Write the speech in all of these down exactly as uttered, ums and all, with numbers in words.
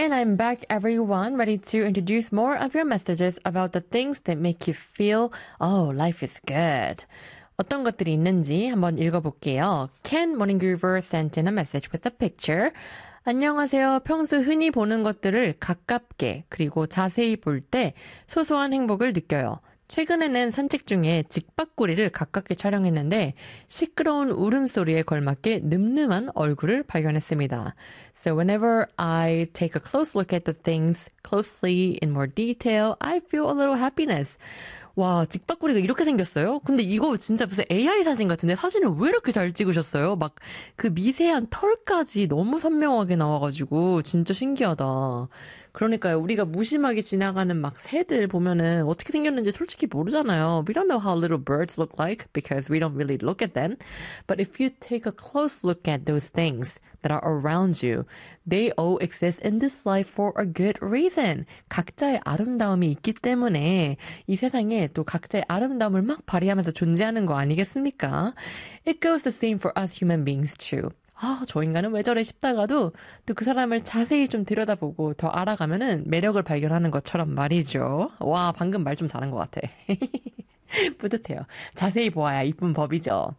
And I'm back, everyone, ready to introduce more of your messages about the things that make you feel, oh, life is good. 어떤 것들이 있는지 한번 읽어볼게요. Ken Morninggroover sent in a message with a picture. 안녕하세요. 평소 흔히 보는 것들을 가깝게 그리고 자세히 볼 때 소소한 행복을 느껴요. 최근에는 산책 중에 직박구리를 가깝게 촬영했는데 시끄러운 울음소리에 걸맞게 늠름한 얼굴을 발견했습니다. So whenever I take a close look at the things closely in more detail, I feel a little happiness. 와, 직박구리가 이렇게 생겼어요? 근데 이거 진짜 무슨 에이아이 사진 같은데 사진을 왜 이렇게 잘 찍으셨어요? 막 그 미세한 털까지 너무 선명하게 나와가지고 진짜 신기하다. 그러니까요, 우리가 무심하게 지나가는 막 새들 보면은 어떻게 생겼는지 솔직히 모르잖아요. We don't know how little birds look like because we don't really look at them. But if you take a close look at those things that are around you, they all exist in this life for a good reason. 각자의 아름다움이 있기 때문에 이 세상에 또 각자의 아름다움을 막 발휘하면서 존재하는 거 아니겠습니까? It goes the same for us human beings too. 아, 저 인간은 왜 저래 싶다가도 또 그 사람을 자세히 좀 들여다보고 더 알아가면은 매력을 발견하는 것처럼 말이죠. 와, 방금 말 좀 잘한 것 같아. 뿌듯해요. 자세히 보아야 이쁜 법이죠.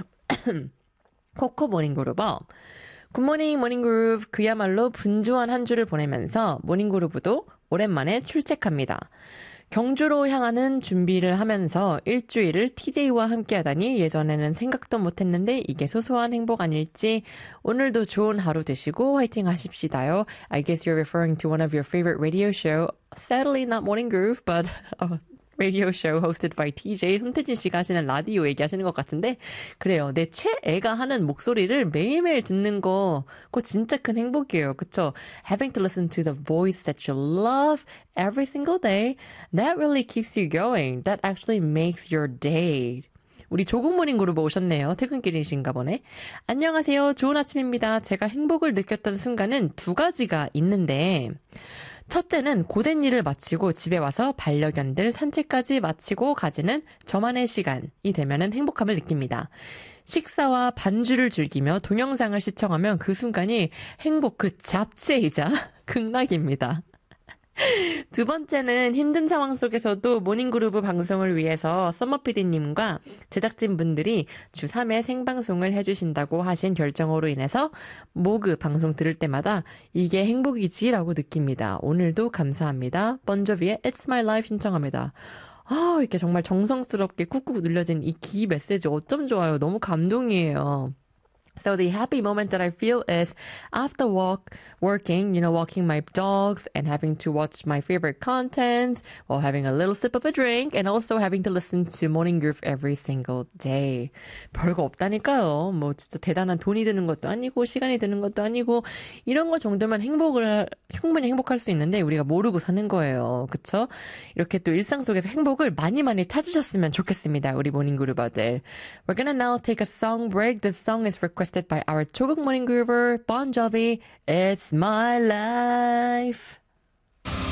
코코 모닝그루버. 굿모닝 모닝그룹 그야말로 분주한 한 주를 보내면서 모닝그룹도 오랜만에 출첵합니다. 경주로 향하는 준비를 하면서 일주일을 티제이와 함께하다니 예전에는 생각도 못했는데 이게 소소한 행복 아닐지. 오늘도 좋은 하루 되시고 화이팅 하십시다요. I guess you're referring to one of your favorite radio show. Sadly not Morning Groove, but uh, radio show hosted by 티제이. 손태진 씨가 하시는 라디오 얘기하시는 것 같은데 그래요. 내 최애가 하는 목소리를 매일매일 듣는 거 그거 진짜 큰 행복이에요. 그쵸? Having to listen to the voice that you love every single day, that really keeps you going. That actually makes your day. 우리 조국모닝 그룹 오셨네요. 퇴근길이신가 보네. 안녕하세요. 좋은 아침입니다. 제가 행복을 느꼈던 순간은 두 가지가 있는데 첫째는 고된 일을 마치고 집에 와서 반려견들 산책까지 마치고 가지는 저만의 시간이 되면은 행복함을 느낍니다. 식사와 반주를 즐기며 동영상을 시청하면 그 순간이 행복 그 자체이자 극락입니다. 두 번째는 힘든 상황 속에서도 모닝그루브 방송을 위해서 썸머피디님과 제작진분들이 주 삼 회 생방송을 해주신다고 하신 결정으로 인해서 모그 방송 들을 때마다 이게 행복이지라고 느낍니다. 오늘도 감사합니다. 번조비의 It's My Life 신청합니다. 아, 이렇게 정말 정성스럽게 꾹꾹 눌려진 이 기 메시지 어쩜 좋아요. 너무 감동이에요. So the happy moment that I feel is after walk, working, you know, walking my dogs and having to watch my favorite content while having a little sip of a drink and also having to listen to Morning Groove every single day. 별거 없다니까요. 뭐 진짜 대단한 돈이 드는 것도 아니고 시간이 드는 것도 아니고 이런 거 정도면 행복을 충분히 행복할 수 있는데 우리가 모르고 사는 거예요. 그쵸? 이렇게 또 일상 속에서 행복을 많이 많이 찾으셨으면 좋겠습니다. 우리 모닝그루버들. We're gonna now take a song break. This song is requested by our 조국 모닝그루버 Bon Jovi. It's My Life.